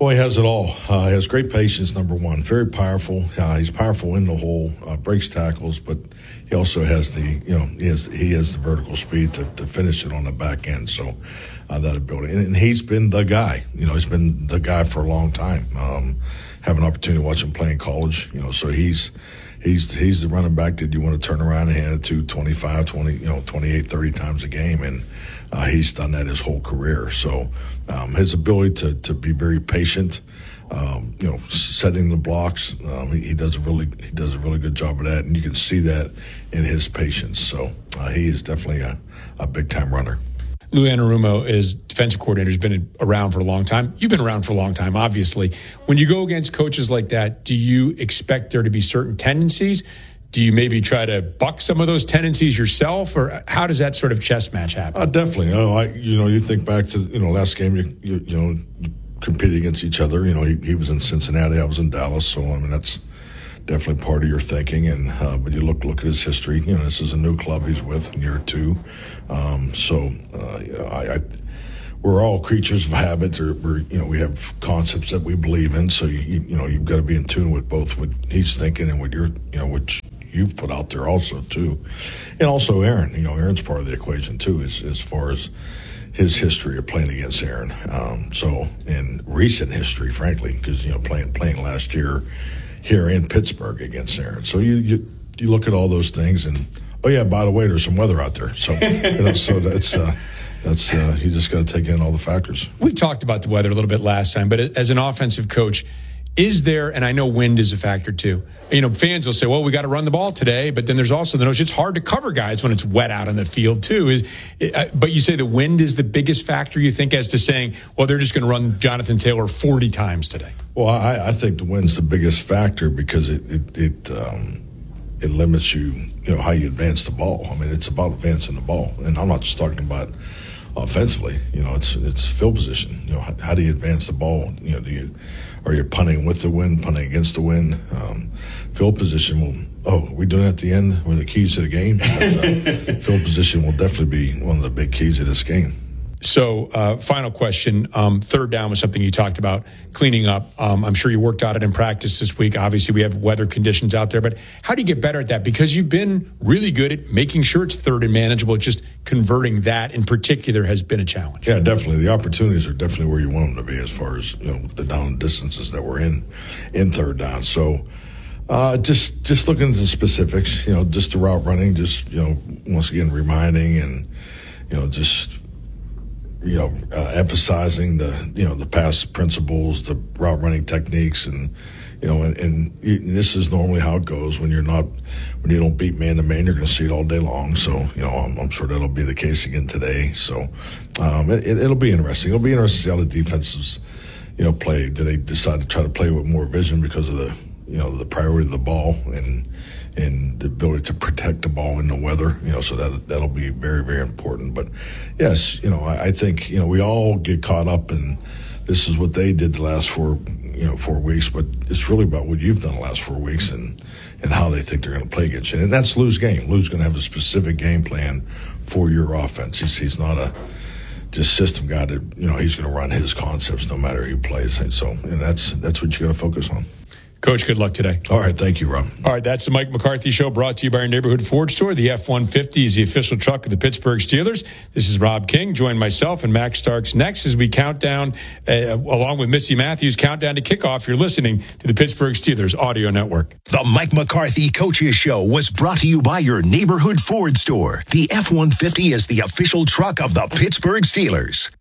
Well, he has it all. Uh, he has great patience, number one. Very powerful. Uh, he's powerful in the hole, uh, breaks tackles, but he also has the, you know, he has he has the vertical speed to, to finish it on the back end. So uh, that ability. And, and he's been the guy. You know, he's been the guy for a long time. Um, have an opportunity to watch him play in college, you know, so he's he's he's the running back that you want to turn around and hand it to twenty-five, twenty, you know, twenty-eight, thirty times a game. And uh, he's done that his whole career. So um, his ability to, to be very patient, um, you know, setting the blocks, um, he, he does a really he does a really good job of that, and you can see that in his patience. So uh, he is definitely a, a big time runner. Lou Anarumo is defensive coordinator. He's been around for a long time. You've been around for a long time, obviously. When you go against coaches like that, do you expect there to be certain tendencies? Do you maybe try to buck some of those tendencies yourself, or how does that sort of chess match happen? Uh, definitely. You know, I, you know, you think back to, you know, last game, you, you, you know, you competed against each other. You know, he, he was in Cincinnati, I was in Dallas. So, I mean, that's definitely part of your thinking. And uh, but you look look at his history. You know, this is a new club he's with in year two. Um, so, uh, you know, I, I we're all creatures of habit, or we're, you know, we have concepts that we believe in. So you you know, you've got to be in tune with both what he's thinking and what you're, you know, what you've put out there also too, and also Aaron. You know, Aaron's part of the equation too, as as far as his history of playing against Aaron. Um, so in recent history, frankly, because you know, playing playing last year here in Pittsburgh against Aaron. So you you you look at all those things, and oh yeah, by the way, there's some weather out there. So you know, so that's. Uh, That's uh, you just got to take in all the factors. We talked about the weather a little bit last time, but as an offensive coach, is there, and I know wind is a factor too. You know, fans will say, well, we got to run the ball today, but then there's also the notion it's hard to cover guys when it's wet out on the field too. Is, uh, but you say the wind is the biggest factor, you think, as to saying, well, they're just going to run Jonathan Taylor forty times today? Well, I, I think the wind's the biggest factor because it it it, um, it limits you, you know, how you advance the ball. I mean, it's about advancing the ball, and I'm not just talking about offensively. You know, it's it's field position. You know, how, how do you advance the ball? You know, do you are you punting with the wind, punting against the wind? Um, field position will. Oh, are we doing it at the end? Were the keys to the game? But, uh, field position will definitely be one of the big keys of this game. So, uh, final question. Um, third down was something you talked about, cleaning up. Um, I'm sure you worked on it in practice this week. Obviously, we have weather conditions out there. But how do you get better at that? Because you've been really good at making sure it's third and manageable. Just converting that in particular has been a challenge. Yeah, definitely. The opportunities are definitely where you want them to be as far as, you know, the down distances that we're in in third down. So uh, just just looking at the specifics, you know, just the route running, just, you know, once again, reminding and, you know, just – you know, uh, emphasizing the, you know, the pass principles, the route running techniques, and, you know, and, and, and this is normally how it goes when you're not, when you don't beat man to man, you're going to see it all day long. So, you know, I'm, I'm sure that'll be the case again today. So, um, it, it, it'll be interesting. It'll be interesting to see how the defenses, you know, play. Do they decide to try to play with more vision because of the, you know, the priority of the ball and, and the ability to protect the ball in the weather, you know, so that that'll be very, very important. But yes, you know, I, I think, you know, we all get caught up in this is what they did the last four, you know, four weeks, but it's really about what you've done the last four weeks and, and how they think they're going to play against you. And that's Lou's game. Lou's going to have a specific game plan for your offense. He's, he's not a just system guy that, you know, he's going to run his concepts no matter who plays. And so, and that's, that's what you got to focus on. Coach, good luck today. All right. Thank you, Rob. All right. That's the Mike McCarthy Show, brought to you by our neighborhood Ford store. The F one fifty is the official truck of the Pittsburgh Steelers. This is Rob King. Join myself and Max Starks next as we count down, uh, along with Missy Matthews, countdown to kickoff. You're listening to the Pittsburgh Steelers Audio Network. The Mike McCarthy Coaches Show was brought to you by your neighborhood Ford store. The F one fifty is the official truck of the Pittsburgh Steelers.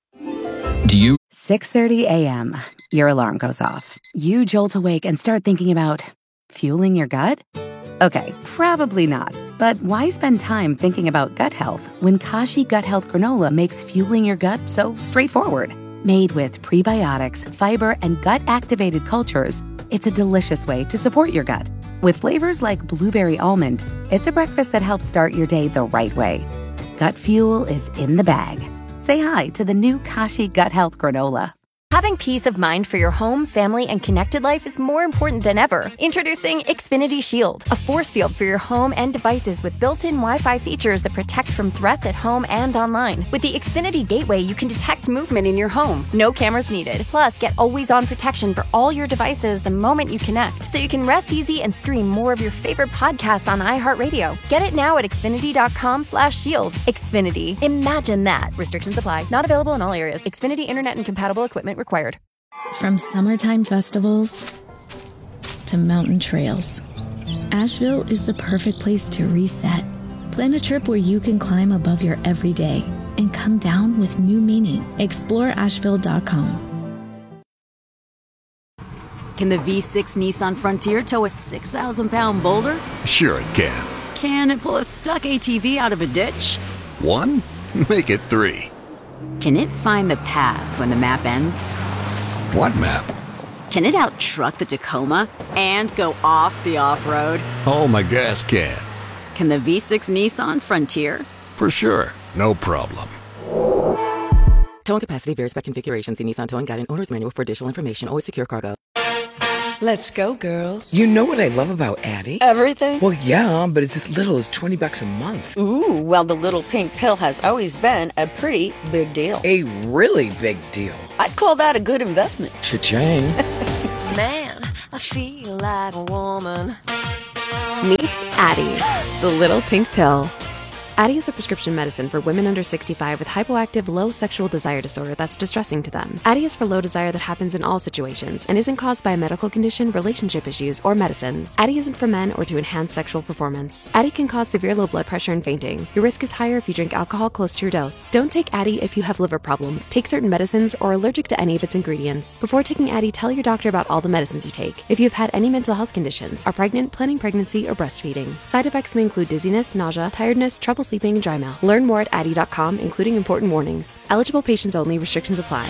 Do you? six thirty a.m. Your alarm goes off. You jolt awake and start thinking about fueling your gut? Okay, probably not. But why spend time thinking about gut health when Kashi Gut Health Granola makes fueling your gut so straightforward? Made with prebiotics, fiber, and gut-activated cultures, it's a delicious way to support your gut. With flavors like blueberry almond, it's a breakfast that helps start your day the right way. Gut fuel is in the bag. Say hi to the new Kashi Gut Health Granola. Having peace of mind for your home, family, and connected life is more important than ever. Introducing Xfinity Shield, a force field for your home and devices with built-in Wi-Fi features that protect from threats at home and online. With the Xfinity Gateway, you can detect movement in your home. No cameras needed. Plus, get always-on protection for all your devices the moment you connect, so you can rest easy and stream more of your favorite podcasts on iHeartRadio. Get it now at Xfinity.com slash shield. Xfinity. Imagine that. Restrictions apply. Not available in all areas. Xfinity Internet and compatible equipment required. From summertime festivals to mountain trails, Asheville is the perfect place to reset. Plan a trip where you can climb above your everyday and come down with new meaning. Explore Asheville dot com. Can the V six Nissan Frontier tow a six thousand pound boulder? Sure it can. Can it pull a stuck A T V out of a ditch? One? Make it three. Can it find the path when the map ends? What map? Can it out-truck the Tacoma and go off the off-road? Oh, my gas can. Can the V six Nissan Frontier? For sure. No problem. Towing capacity varies by configuration. See Nissan Towing Guide and Owner's Manual for additional information. Always secure cargo. Let's go, girls. You know what I love about Addie? Everything? Well, yeah, but it's as little as twenty bucks a month. Ooh, well, the little pink pill has always been a pretty big deal. A really big deal. I'd call that a good investment. Cha-ching. Man, I feel like a woman. Meet Addie, the little pink pill. Addie is a prescription medicine for women under sixty-five with hypoactive low sexual desire disorder that's distressing to them. Addie is for low desire that happens in all situations and isn't caused by a medical condition, relationship issues, or medicines. Addie isn't for men or to enhance sexual performance. Addie can cause severe low blood pressure and fainting. Your risk is higher if you drink alcohol close to your dose. Don't take Addie if you have liver problems, take certain medicines, or are allergic to any of its ingredients. Before taking Addie, tell your doctor about all the medicines you take. If you have had any mental health conditions, are pregnant, planning pregnancy, or breastfeeding. Side effects may include dizziness, nausea, tiredness, trouble sleeping, and dry mouth. Learn more at Addie dot com, including important warnings. Eligible patients only. Restrictions apply.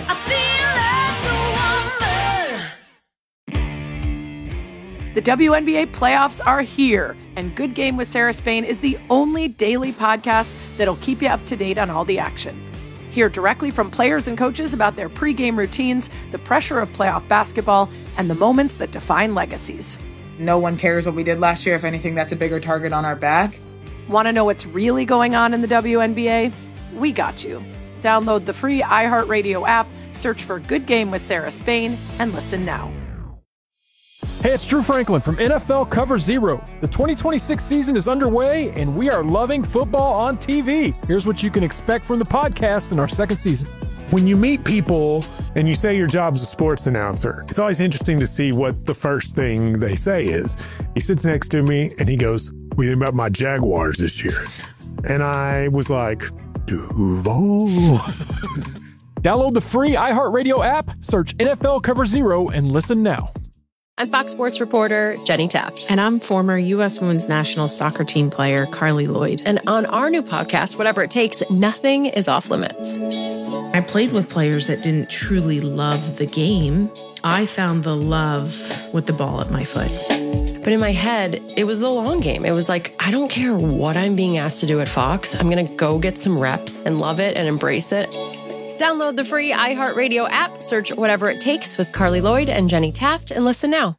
The W N B A playoffs are here, and Good Game with Sarah Spain is the only daily podcast that'll keep you up to date on all the action. Hear directly from players and coaches about their pregame routines, the pressure of playoff basketball, and the moments that define legacies. No one cares what we did last year. If anything, that's a bigger target on our back. Want to know what's really going on in the W N B A? We got you. Download the free iHeartRadio app, search for Good Game with Sarah Spain, and listen now. Hey, it's Drew Franklin from N F L Cover Zero. The twenty twenty-six season is underway, and we are loving football on T V. Here's what you can expect from the podcast in our second season. When you meet people and you say your job's a sports announcer, it's always interesting to see what the first thing they say is. He sits next to me and he goes, "What do you think about my Jaguars this year?" And I was like, Duval. Download the free iHeartRadio app, search N F L Cover Zero, and listen now. I'm Fox Sports reporter Jenny Taft. And I'm former U S Women's National Soccer Team player Carly Lloyd. And on our new podcast, Whatever It Takes, nothing is off limits. I played with players that didn't truly love the game. I found the love with the ball at my foot. But in my head, it was the long game. It was like, I don't care what I'm being asked to do at Fox. I'm going to go get some reps and love it and embrace it. Download the free iHeartRadio app, search Whatever It Takes with Carly Lloyd and Jenny Taft, and listen now.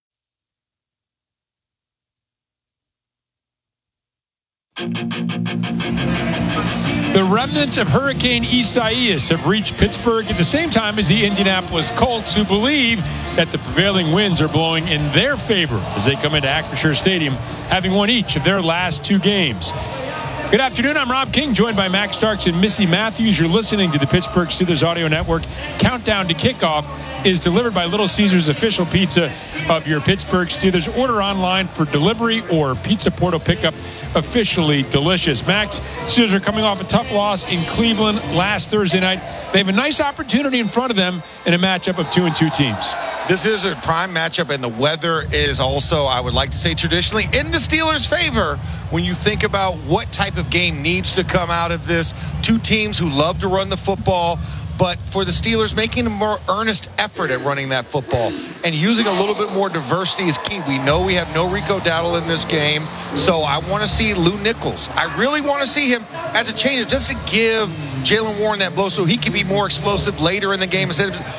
The remnants of Hurricane Isaias have reached Pittsburgh at the same time as the Indianapolis Colts, who believe that the prevailing winds are blowing in their favor as they come into Acrisure Stadium, having won each of their last two games. Good afternoon. I'm Rob King, joined by Max Starks and Missy Matthews. You're listening to the Pittsburgh Steelers Audio Network. Countdown to kickoff is delivered by Little Caesars, official pizza of your Pittsburgh Steelers. Order online for delivery or Pizza Portal pickup. Officially delicious. Max, Steelers are coming off a tough loss in Cleveland last Thursday night. They have a nice opportunity in front of them in a matchup of two and two teams. This is a prime matchup, and the weather is also, I would like to say, traditionally in the Steelers' favor when you think about what type of game needs to come out of this. Two teams who love to run the football, but for the Steelers, making a more earnest effort at running that football and using a little bit more diversity is key. We know we have no Rico Dowdle in this game, so I want to see Lou Nichols. I really want to see him as a change, just to give Jaylen Warren that blow so he can be more explosive later in the game instead of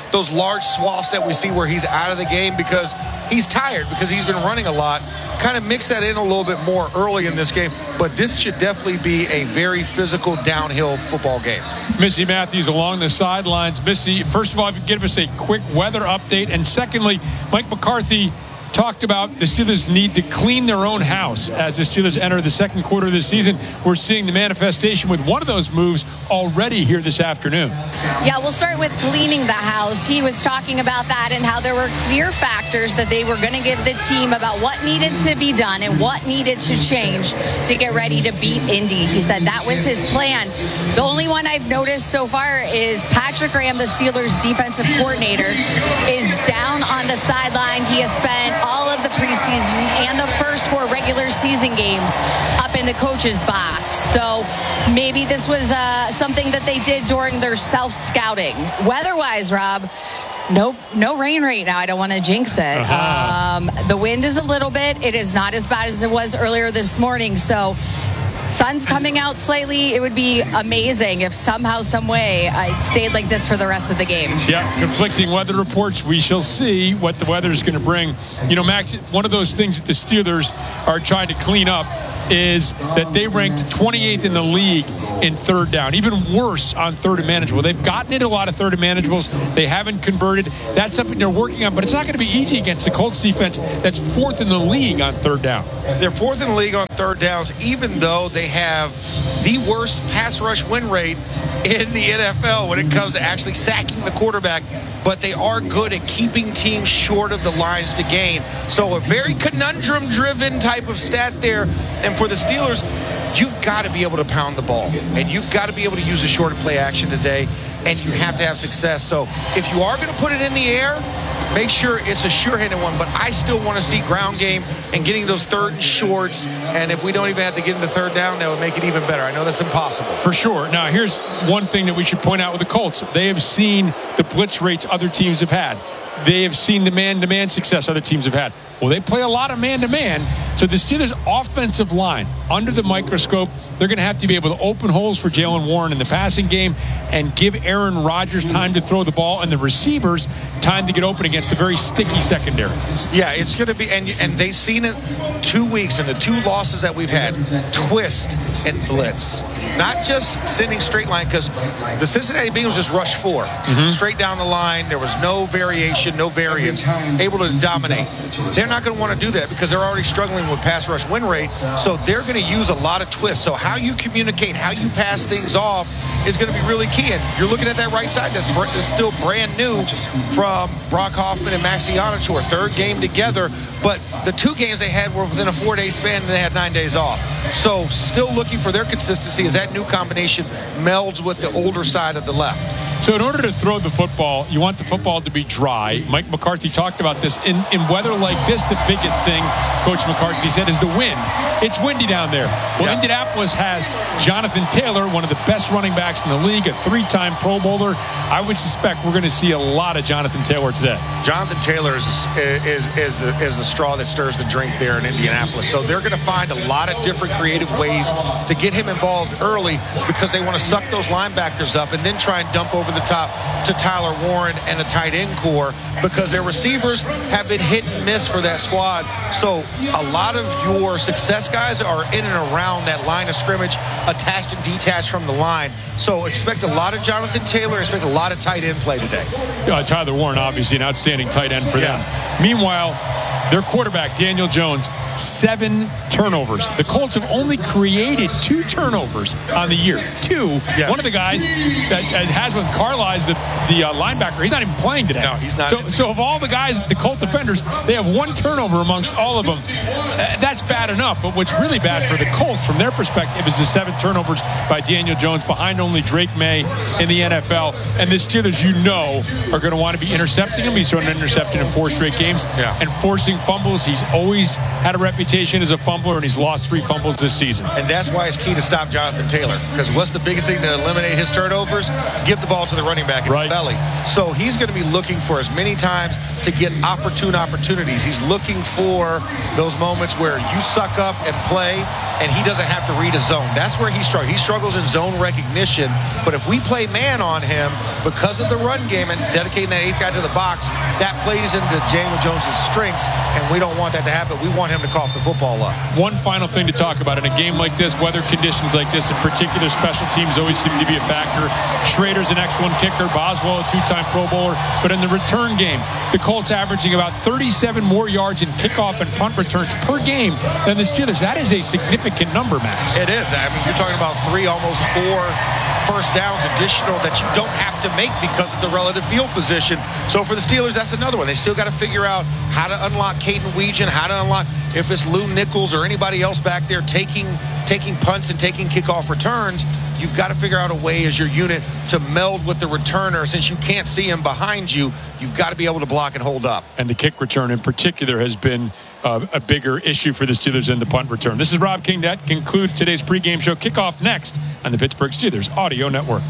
those large swaths that we see where he's out of the game because he's tired, because he's been running a lot. Kind of mix that in a little bit more early in this game. But this should definitely be a very physical downhill football game. Missy Matthews along the sidelines. Missy, first of all, give us a quick weather update. And secondly, Mike McCarthy talked about the Steelers need to clean their own house as the Steelers enter the second quarter of the season. We're seeing the manifestation with one of those moves already here this afternoon. Yeah, we'll start with cleaning the house. He was talking about that and how there were clear factors that they were going to give the team about what needed to be done and what needed to change to get ready to beat Indy. He said that was his plan. The only one I've noticed so far is Patrick Graham, the Steelers defensive coordinator, is down on the sideline. He has spent all of the preseason and the first four regular season games up in the coach's box. So maybe this was uh, something that they did during their self-scouting. Weather-wise, Rob, no no rain right now. I don't want to jinx it. Uh-huh. Um, the wind is a little bit. It is not as bad as it was earlier this morning. So sun's coming out slightly. It would be amazing if somehow, some way, uh, it stayed like this for the rest of the game. Yeah, conflicting weather reports. We shall see what the weather is going to bring. You know, Max, one of those things that the Steelers are trying to clean up is that they ranked twenty-eighth in the league in third down, even worse on third and manageable. They've gotten into a lot of third and manageables. They haven't converted. That's something they're working on, but it's not going to be easy against the Colts defense that's fourth in the league on third down. They're fourth in the league on third downs, even though they have the worst pass rush win rate in the N F L when it comes to actually sacking the quarterback, but they are good at keeping teams short of the lines to gain. So a very conundrum-driven type of stat there. And for the Steelers, you've got to be able to pound the ball, and you've got to be able to use the short play action today, and you have to have success. So if you are going to put it in the air, make sure it's a sure-handed one. But I still want to see ground game and getting those third and shorts. And if we don't even have to get into third down, that would make it even better. I know that's impossible. For sure. Now, here's one thing that we should point out with the Colts. They have seen the blitz rates other teams have had. They have seen the man-to-man success other teams have had. Well, they play a lot of man-to-man. So the Steelers' offensive line, under the microscope, they're going to have to be able to open holes for Jaylen Warren in the passing game and give Aaron Rodgers time to throw the ball and the receivers time to get open against a very sticky secondary. Yeah, it's going to be, and and they've seen it two weeks in the two losses that we've had, twist and blitz. Not just sending straight line, because the Cincinnati Bengals just rushed four. Mm-hmm. Straight down the line. There was no variation, no variance, able to dominate. They're not going to want to do that because they're already struggling with pass rush win rate, so they're going to use a lot of twists. So how you communicate, how you pass things off is going to be really key. And you're looking at that right side that's, that's still brand new from Brock Hoffman and Maxi Onachor, third game together. But the two games they had were within a four-day span, and they had nine days off. So still looking for their consistency as that new combination melds with the older side of the left. So in order to throw the football, you want the football to be dry. Mike McCarthy talked about this. In, in weather like this, the biggest thing, Coach McCarthy said, is the wind. It's windy down there. Well, yeah. Indianapolis has Jonathan Taylor, one of the best running backs in the league, a three-time Pro Bowler. I would suspect we're going to see a lot of Jonathan Taylor today. Jonathan Taylor is, is, is, the, is the straw that stirs the drink there in Indianapolis. So they're going to find a lot of different creative ways to get him involved early because they want to suck those linebackers up and then try and dump over the top to Tyler Warren and the tight end core because their receivers have been hit and miss for that squad. So a lot of your success guys are in and around that line of scrimmage, attached and detached from the line. So expect a lot of Jonathan Taylor, expect a lot of tight end play today. Uh, Tyler Warren, obviously an outstanding tight end for yeah. them. Meanwhile, their quarterback, Daniel Jones, seven turnovers. The Colts have only created two turnovers on the year. Two. Yeah. One of the guys that has with Carlisle, the, the uh, linebacker, he's not even playing today. No, he's not. So, so of all the guys, the Colt defenders, they have one turnover amongst all of them. Uh, that's bad enough, but what's really bad for the Colts, from their perspective, is the seven turnovers by Daniel Jones, behind only Drake May in the N F L. And the Steelers, you know, are going to want to be intercepting him. He's thrown an interception in four straight games yeah. and forcing fumbles. He's always had a reputation as a fumbler, and he's lost three fumbles this season. And that's why it's key to stop Jonathan Taylor, because what's the biggest thing to eliminate his turnovers? Give the ball to the running back in right. the belly. So he's going to be looking for as many times to get opportune opportunities. He's looking for those moments where you suck up and play, and he doesn't have to read a zone. That's where he struggles. He struggles in zone recognition, but if we play man on him because of the run game and dedicating that eighth guy to the box, that plays into Daniel Jones' strengths, and we don't want that to happen. We want him to cough the football up. One final thing to talk about in a game like this, weather conditions like this, in particular, special teams always seem to be a factor. Schrader's an excellent kicker, Boswell a two-time Pro Bowler, but in the return game, the Colts averaging about thirty-seven more yards in kickoff and punt returns per game than the Steelers. That is a significant number, Max. It is. I mean, you're talking about three, almost four first downs additional that you don't have to make because of the relative field position. So for the Steelers, that's another one. They still got to figure out how to unlock Caden Weegan, how to unlock if it's Lou Nichols or anybody else back there taking taking punts and taking kickoff returns. You've got to figure out a way as your unit to meld with the returner. Since you can't see him behind you, you've got to be able to block and hold up. And the kick return in particular has been uh, a bigger issue for the Steelers than the punt return. This is Rob King. That concludes today's pregame show. Kickoff next on the Pittsburgh Steelers Audio Network.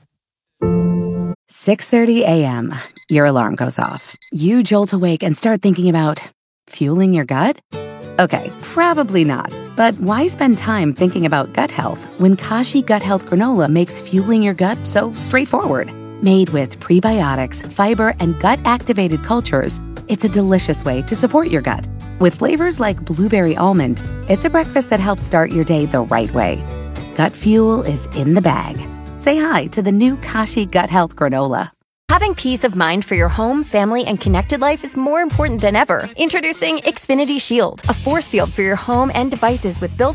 six thirty a.m. Your alarm goes off. You jolt awake and start thinking about fueling your gut? Okay, probably not. But why spend time thinking about gut health when Kashi Gut Health Granola makes fueling your gut so straightforward? Made with prebiotics, fiber, and gut-activated cultures, it's a delicious way to support your gut. With flavors like blueberry almond, it's a breakfast that helps start your day the right way. Gut fuel is in the bag. Say hi to the new Kashi Gut Health Granola. Having peace of mind for your home, family, and connected life is more important than ever. Introducing Xfinity Shield, a force field for your home and devices with built